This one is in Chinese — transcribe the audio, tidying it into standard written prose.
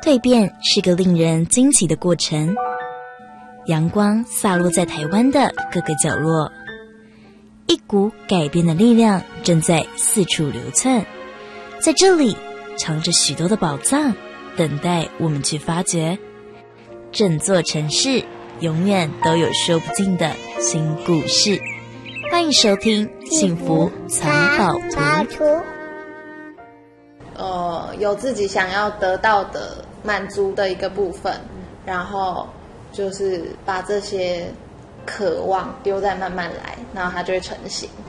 蜕变是个令人惊奇的过程，阳光洒落在台湾的各个角落，一股改变的力量正在四处流窜，在这里藏着许多的宝藏，等待我们去发掘。整座城市永远都有说不尽的新故事。欢迎收听幸福藏宝图。 有自己想要得到的满足的一个部分，然后就是把这些渴望丢在慢慢来，然后它就会成型。